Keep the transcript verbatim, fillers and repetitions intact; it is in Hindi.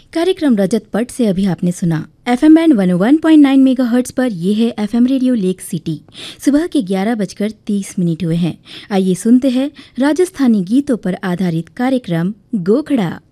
कार्यक्रम रजत पट से अभी आपने सुना। एफएम बैंड एक सौ एक पॉइंट नौ मेगाहर्ट्ज पर ये है एफएम रेडियो लेक सिटी। सुबह के ग्यारह बजकर तीस मिनट हुए हैं। आइए सुनते हैं राजस्थानी गीतों पर आधारित कार्यक्रम गोखड़ा।